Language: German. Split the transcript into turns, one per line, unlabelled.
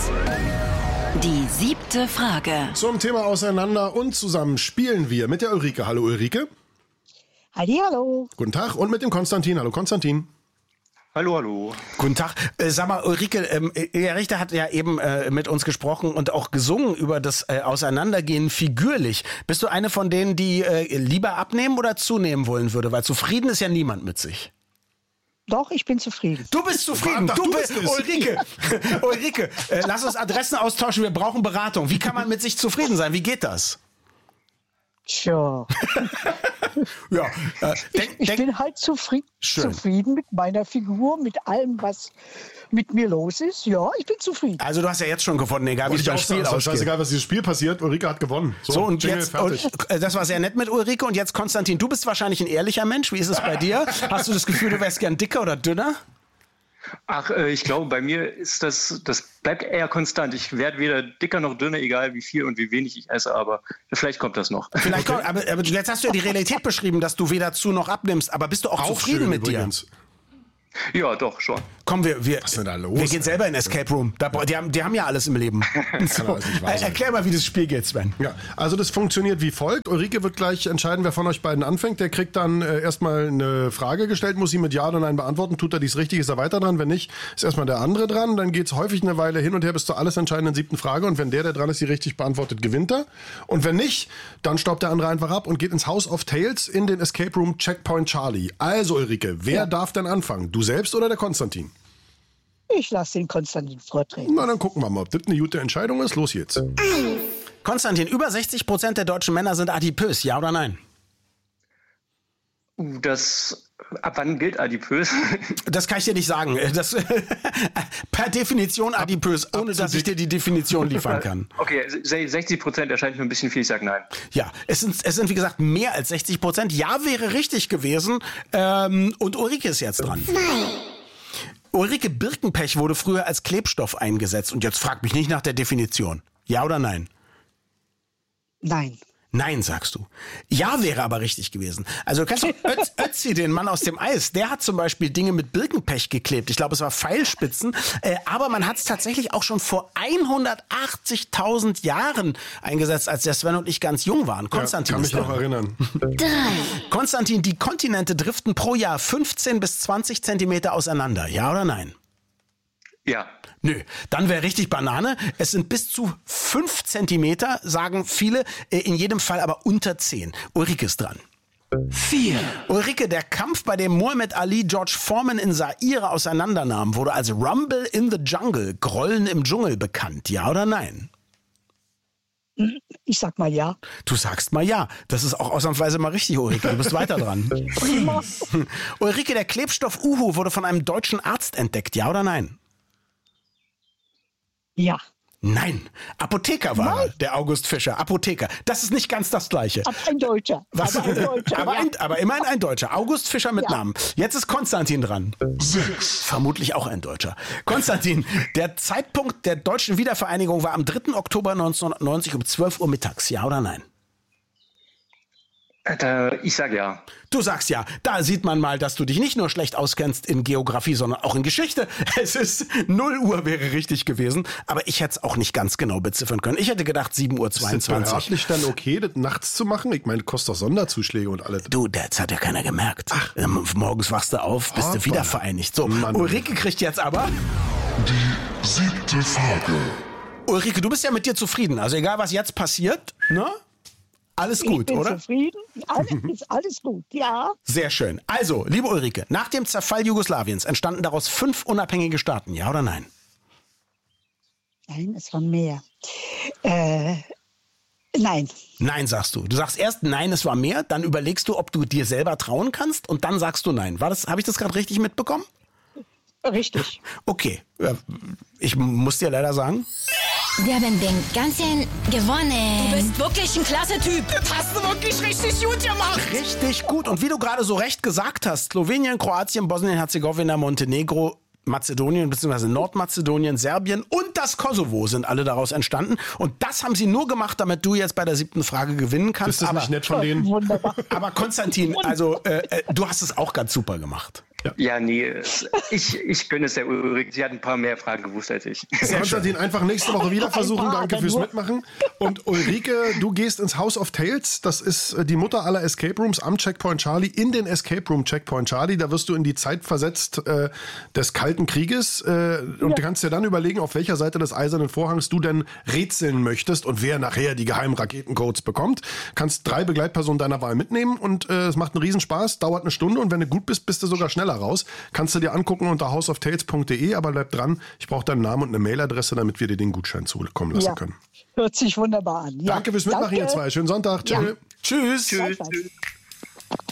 Die 7. Frage.
Zum Thema Auseinander und zusammen spielen wir mit der Ulrike. Hallo Ulrike.
Hallo.
Guten Tag. Und mit dem Konstantin. Hallo Konstantin.
Hallo, hallo.
Guten Tag. Sag mal, Ulrike, Ihr Richter hat ja eben mit uns gesprochen und auch gesungen über das Auseinandergehen figürlich. Bist du eine von denen, die lieber abnehmen oder zunehmen wollen würde? Weil zufrieden ist ja niemand mit sich.
Doch, ich bin zufrieden.
Du bist zufrieden.
Ach,
du
du
bist
bist es.
Ulrike. Ulrike, lass uns Adressen austauschen. Wir brauchen Beratung. Wie kann man mit sich zufrieden sein? Wie geht das?
Tja,
Ja,
ich bin halt zufrieden mit meiner Figur, mit allem, was mit mir los ist. Ja, ich bin zufrieden.
Also du hast ja jetzt schon gewonnen, egal wie das Spiel ausgeht.
Scheißegal, was dieses Spiel passiert. Ulrike hat gewonnen.
So, und
Jingle,
jetzt,
fertig.
das war sehr nett mit Ulrike. Und jetzt, Konstantin, du bist wahrscheinlich ein ehrlicher Mensch. Wie ist es bei dir? Hast du das Gefühl, du wärst gern dicker oder dünner?
Ach, ich glaube, bei mir ist das bleibt eher konstant. Ich werde weder dicker noch dünner, egal wie viel und wie wenig ich esse, aber vielleicht kommt das noch.
Vielleicht kommt, aber jetzt hast du ja die Realität beschrieben, dass du weder zu noch abnimmst. Aber bist du auch zufrieden
schön
mit
übrigens.
dir?
Ja, doch, schon.
Komm, was
ist denn da los?
Wir gehen selber in Escape Room. Die haben ja alles im Leben.
Kann alles nicht wahr sein.
Erklär mal, wie das Spiel geht, Sven.
Ja, also das funktioniert wie folgt. Ulrike wird gleich entscheiden, wer von euch beiden anfängt. Der kriegt dann erstmal eine Frage gestellt, muss sie mit Ja oder Nein beantworten. Tut er dies richtig, ist er weiter dran. Wenn nicht, ist erstmal der andere dran. Dann geht's häufig eine Weile hin und her bis zur alles entscheidenden 7. Frage. Und wenn der dran ist, die richtig beantwortet, gewinnt er. Und wenn nicht, dann stoppt der andere einfach ab und geht ins House of Tales in den Escape Room Checkpoint Charlie. Also Ulrike, wer darf denn anfangen? Du selbst oder der Konstantin?
Ich lasse den Konstantin vortreten.
Na, dann gucken wir mal, ob das eine gute Entscheidung ist. Los jetzt.
Konstantin, über 60% der deutschen Männer sind adipös. Ja oder nein?
Ab wann gilt adipös?
Das kann ich dir nicht sagen. Das, per Definition adipös, ohne dass ich dir die Definition liefern kann.
Okay, 60% erscheint mir ein bisschen viel, ich sage nein.
Ja, es sind wie gesagt mehr als 60%. Ja wäre richtig gewesen. Und Ulrike ist jetzt dran. Ulrike, Birkenpech wurde früher als Klebstoff eingesetzt. Und jetzt frag mich nicht nach der Definition. Ja oder nein?
Nein.
Nein, sagst du. Ja wäre aber richtig gewesen. Also kennst du Ötzi, den Mann aus dem Eis, der hat zum Beispiel Dinge mit Birkenpech geklebt. Ich glaube, es war Pfeilspitzen. Aber man hat es tatsächlich auch schon vor 180.000 Jahren eingesetzt, als der Sven und ich ganz jung waren. Konstantin,
kann mich noch erinnern.
Konstantin, die Kontinente driften pro Jahr 15 bis 20 Zentimeter auseinander. Ja oder nein?
Ja.
Nö, dann wäre richtig Banane. Es sind bis zu 5 Zentimeter, sagen viele, in jedem Fall aber unter 10. Ulrike ist dran. 4. Ulrike, der Kampf, bei dem Muhammad Ali George Foreman in Zaire auseinandernahm, wurde als Rumble in the Jungle, Grollen im Dschungel, bekannt. Ja oder nein?
Ich sag mal ja.
Du sagst mal ja. Das ist auch ausnahmsweise mal richtig, Ulrike. Du bist weiter dran.
Prima.
Ulrike, der Klebstoff Uhu wurde von einem deutschen Arzt entdeckt. Ja oder nein?
Ja.
Nein, Apotheker war er, der August Fischer. Apotheker. Das ist nicht ganz das Gleiche.
Aber ein Deutscher.
Was?
Aber ein Deutscher.
Aber immerhin ein Deutscher. August Fischer mit
Ja.
Namen. Jetzt ist Konstantin dran. 6. Vermutlich auch ein Deutscher. Konstantin, der Zeitpunkt der deutschen Wiedervereinigung war am 3. Oktober 1990 um 12 Uhr mittags. Ja oder nein?
Ich sage ja.
Du sagst ja. Da sieht man mal, dass du dich nicht nur schlecht auskennst in Geografie, sondern auch in Geschichte. Es ist 0 Uhr wäre richtig gewesen. Aber ich hätte es auch nicht ganz genau beziffern können. Ich hätte gedacht 7:22
Ist das behördlich dann okay, das nachts zu machen? Ich meine, kostet doch Sonderzuschläge und alles.
Du, das hat ja keiner gemerkt. Morgens wachst du auf, bist du wieder vereinigt. So,
Mann.
Ulrike kriegt jetzt aber...
Die 7. Frage.
Ulrike, du bist ja mit dir zufrieden. Also egal, was jetzt passiert, ne? Alles gut,
Ich bin
oder?
zufrieden. Ist alles gut, ja.
Sehr schön. Also, liebe Ulrike, nach dem Zerfall Jugoslawiens entstanden daraus 5 unabhängige Staaten. Ja oder nein?
Nein, es war mehr. Nein.
Nein, sagst du. Du sagst erst nein, es war mehr, dann überlegst du, ob du dir selber trauen kannst und dann sagst du nein. Habe ich das gerade richtig mitbekommen?
Richtig.
Okay. Ich muss dir leider sagen,
Wir haben den ganzen gewonnen.
Du bist wirklich ein klasse Typ. Das hast du wirklich richtig gut gemacht.
richtig gut. Und wie du gerade so recht gesagt hast, Slowenien, Kroatien, Bosnien-Herzegowina, Montenegro, Mazedonien bzw. Nordmazedonien, Serbien und das Kosovo sind alle daraus entstanden. Und das haben sie nur gemacht, damit du jetzt bei der 7. Frage gewinnen kannst.
Ist das nicht nett von denen?
Wunderbar.
Aber Konstantin, also du hast es auch ganz super gemacht.
Ja, nee, ich gönne es der Ulrike. Sie hat ein paar mehr Fragen gewusst als ich.
Konstantin, einfach nächste Woche wieder versuchen. Danke fürs Mitmachen. Und Ulrike, du gehst ins House of Tales. Das ist die Mutter aller Escape Rooms am Checkpoint Charlie, in den Escape Room Checkpoint Charlie. Da wirst du in die Zeit versetzt des Kalten Krieges und du kannst dir dann überlegen, auf welcher Seite des Eisernen Vorhangs du denn rätseln möchtest und wer nachher die geheimen Raketencodes bekommt. Kannst 3 Begleitpersonen deiner Wahl mitnehmen und es macht einen Riesenspaß, dauert eine Stunde und wenn du gut bist, bist du sogar schneller raus. Kannst du dir angucken unter houseoftales.de, aber bleib dran, ich brauche deinen Namen und eine Mailadresse, damit wir dir den Gutschein zukommen lassen können.
Hört sich wunderbar an.
Danke fürs Mitmachen, ihr zwei. Schönen Sonntag.
Ja.
Tschüss.
Tschüss.
Tschüss.